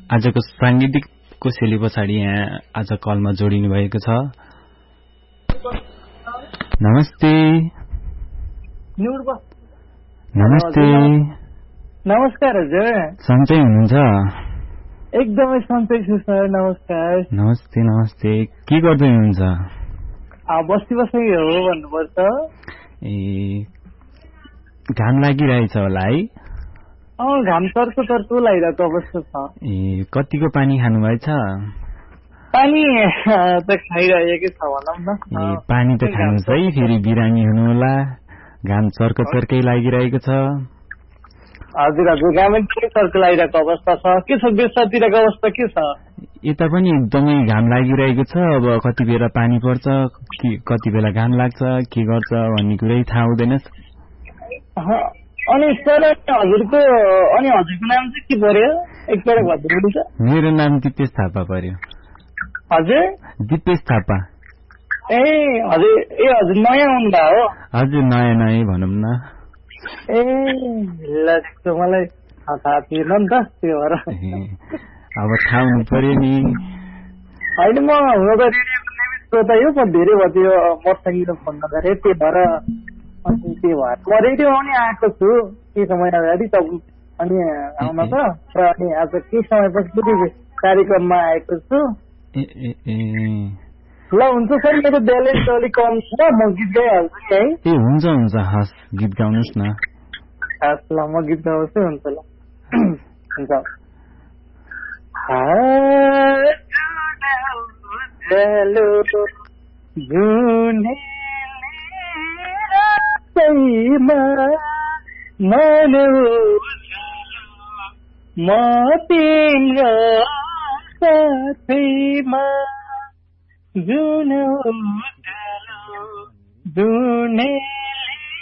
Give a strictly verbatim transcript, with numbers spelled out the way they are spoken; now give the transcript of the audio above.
आजको सांगीतिक कोसेली पछाडि यहाँ आज कलमा जोडिनु भएको छ। नमस्ते। नमस्ते। नमस्कार हजुर। सन्चै हुनुहुन्छ? एकदमै सन्चै छु सर, नमस्कार। नमस्ते नमस्ते। के गर्दै हुनुहुन्छ? बस्ती बसै हो भन्नुपर्छ। ए घाम लागिरहेछ होला है? अँ घाम चर्को चर्को लागिरहेको अवस्था छ। ए कतिको पानी खानुभएछ? पानी त खाइरहेकै छ भनौँ न। ए पानी त खानुहोस् है, फेरि बिरामी हुनु होला। घाम चर्को चर्कै लागिरहेको छ। हजुर हजुर, घाम चर्को लागिरहेको अवस्था छ। के छ बेसातिरको अवस्था के छ? यता पनि एकदमै घाम लागिरहेको छ। अब कति बेला पानी पर्छ, कति बेला घाम लाग्छ, के गर्छ भन्ने कुरै थाहा हुँदैन। अनि सर हजुरको अनि हजुरको नाम चाहिँ के पर्यो? एकपल्ट भनिदिनुहुन्छ? मेरो नाम दिपेश थापा पर्यो। हजुर? दिपेश थापा। ए हजुर, ए हजुर नयाँ आउनुभयो हो? हजुर नयाँ नयाँ भनौँ न। ए ल त्यस्तो मलाई थाहा थिएन नि त, त्यो भएर। अब थाहा हुनु पर्यो नि। होइन म हुन त रेडियोको नियमित श्रोता हो, म धेरै भयो त्यो मसँग फोन नगरेँ, त्यही भएर अनि त्यही भएर म रेडियो आउने आएको छु केही समय अगाडि त अनि आउन त, र अनि आज केही समयपछि कार्यक्रममा आएको छु। ए ए ए ल हुन्छ सर, मेरो ब्यालेन्स अलिक कम छ, म गीत गाइहाल्छु नि है। ए हुन्छ हुन्छ, हस् गीत गाउनुहोस् न। हस् ल, म गीत गाउँछु। हुन्छ ल, हुन्छ। म तिम्रो साथैमा जुन उज्यालो जुने